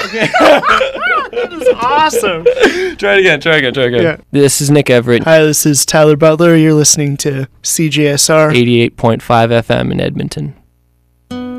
Okay. That is awesome. Try it again. Yeah. This is Nick Everett, Hi, this is Tyler Butler. You're listening to CJSR. 88.5 FM in Edmonton.